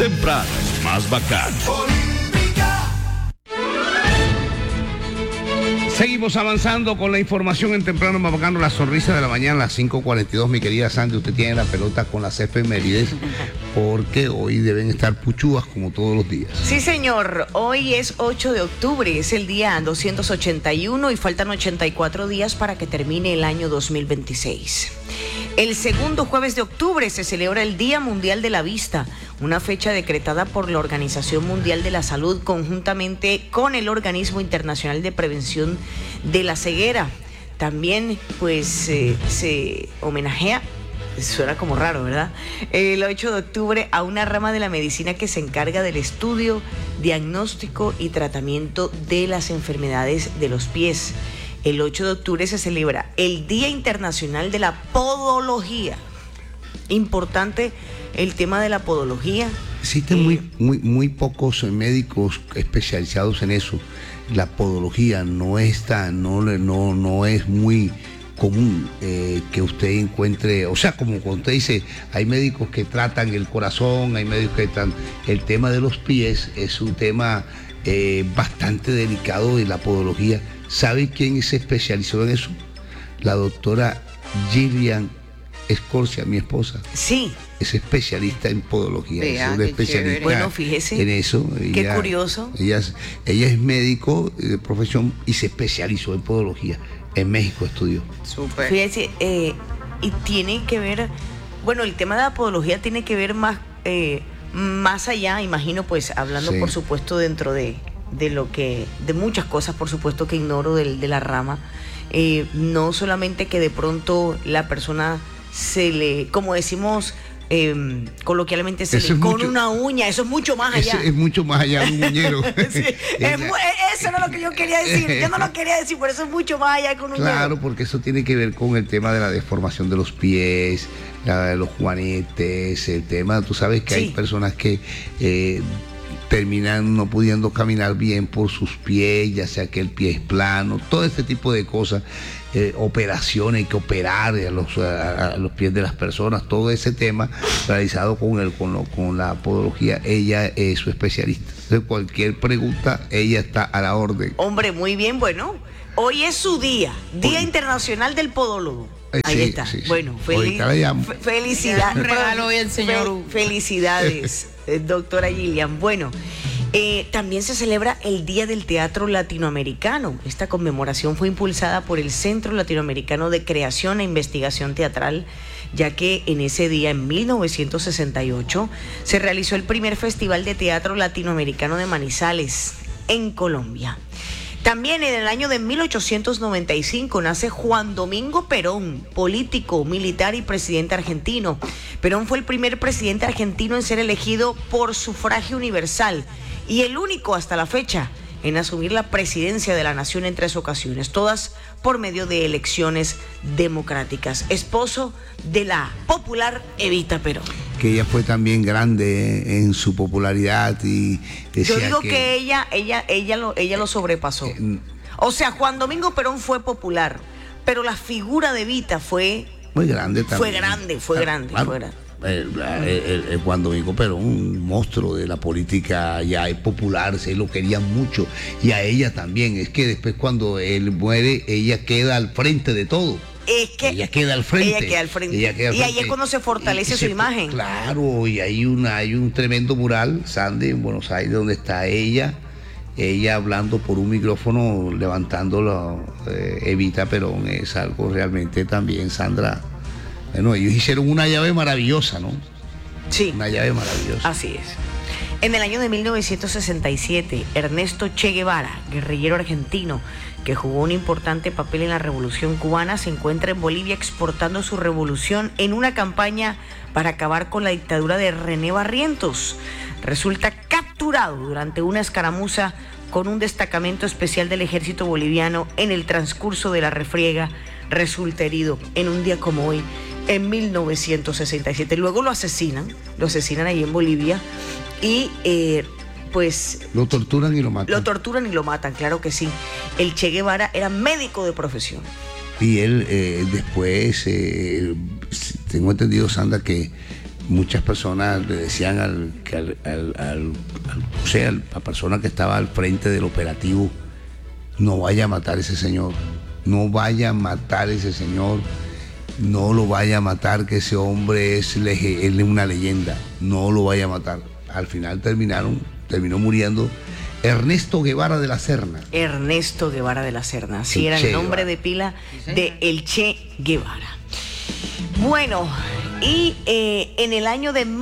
Temprano es más bacano. Seguimos avanzando con la información en Temprano más bacano, la sonrisa de la mañana a las 5:42. Mi querida Sandy, usted tiene la pelota con las efemérides porque hoy deben estar puchúas como todos los días. Sí, señor. Hoy es 8 de octubre, es el día 281 y faltan 84 días para que termine el año 2026. El segundo jueves de octubre se celebra el Día Mundial de la Vista, una fecha decretada por la Organización Mundial de la Salud conjuntamente con el Organismo Internacional de Prevención de la Ceguera. También, pues, se homenajea, suena como raro, ¿verdad?, el 8 de octubre a una rama de la medicina que se encarga del estudio, diagnóstico y tratamiento de las enfermedades de los pies. El 8 de octubre se celebra el Día Internacional de la Podología. Importante el tema de la podología. Existen muy pocos médicos especializados en eso. La podología no es muy común que usted encuentre, o sea, como cuando usted dice, hay médicos que tratan el corazón, hay médicos que tratan el tema de los pies, es un tema bastante delicado de la podología. ¿Sabe quién se especializó en eso? La doctora Gillian Escorcia, mi esposa. Sí. Es especialista en podología. Vea, es una especialista bueno, fíjese, en eso. Qué curioso. Ella es médico de profesión y se especializó en podología. En México estudió. Súper. Fíjese, y tiene que ver, bueno, el tema de la podología tiene que ver más allá, imagino, pues, hablando, sí, por supuesto, dentro de muchas cosas, por supuesto, que ignoro de la rama. No solamente que de pronto la persona se le, como decimos coloquialmente, se le con una uña, eso es mucho más allá. Es mucho más allá de un uñero. Sí, eso no es lo que yo quería decir, yo no lo quería decir, por eso es mucho más allá con un uñero. Claro, porque eso tiene que ver con el tema de la deformación de los pies, de los juanetes, el tema, tú sabes que, sí, hay personas que terminan no pudiendo caminar bien por sus pies, ya sea que el pie es plano, todo este tipo de cosas, operaciones, hay que operar a los pies de las personas, todo ese tema realizado con la podología. Ella es su especialista. Entonces, cualquier pregunta, ella está a la orden. Hombre, muy bien, bueno, hoy es su día, Día Internacional del Podólogo. Ahí sí, está. Sí. Bueno, felicidades. Un regalo hoy el señor. Felicidades, doctora Gillian. Bueno, también se celebra el Día del Teatro Latinoamericano. Esta conmemoración fue impulsada por el Centro Latinoamericano de Creación e Investigación Teatral, ya que en ese día, en 1968, se realizó el primer Festival de Teatro Latinoamericano de Manizales, en Colombia. También en el año de 1895 nace Juan Domingo Perón, político, militar y presidente argentino. Perón fue el primer presidente argentino en ser elegido por sufragio universal y el único hasta la fecha en asumir la presidencia de la nación en 3 ocasiones, todas por medio de elecciones democráticas. Esposo de la popular Evita Perón. Que ella fue también grande en su popularidad y decía, yo digo que ella lo sobrepasó. O sea, Juan Domingo Perón fue popular, pero la figura de Evita fue muy grande también. Fue grande. Juan Domingo Perón, un monstruo de la política ya es popular, se lo querían mucho, y a ella también. Es que después, cuando él muere, ella queda al frente de todo. Ella queda al frente. Y ahí es cuando se fortalece su imagen. Claro, y hay un tremendo mural, Sandy, en Buenos Aires, donde está ella hablando por un micrófono, levantándolo, Evita Perón. Es algo realmente también, Sandra. Bueno, ellos hicieron una llave maravillosa, ¿no? Sí. Una llave maravillosa. Así es. En el año de 1967, Ernesto Che Guevara, guerrillero argentino que jugó un importante papel en la Revolución Cubana, se encuentra en Bolivia exportando su revolución en una campaña para acabar con la dictadura de René Barrientos. Resulta capturado durante una escaramuza con un destacamento especial del ejército boliviano. En el transcurso de la refriega resulta herido en un día como hoy, en 1967. Luego lo asesinan ahí en Bolivia y pues... Lo torturan y lo matan. Lo torturan y lo matan, claro que sí. El Che Guevara era médico de profesión. Y él después, tengo entendido, Sandra, que muchas personas le decían a la persona que estaba al frente del operativo: no vaya a matar a ese señor, no vaya a matar a ese señor, no lo vaya a matar, que ese hombre es una leyenda, no lo vaya a matar. Al final terminó muriendo Ernesto Guevara de la Serna. Ernesto Guevara de la Serna, sí, era el nombre de pila de el Che Guevara. Bueno, y en el año de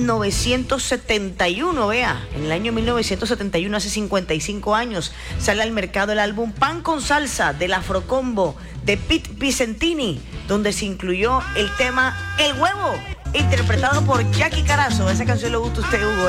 1971, vea, en el año 1971, hace 55 años, sale al mercado el álbum Pan con Salsa del Afrocombo de Pete Vicentini, donde se incluyó el tema El Huevo, interpretado por Jackie Carazo. Esa canción le gusta a usted, Hugo.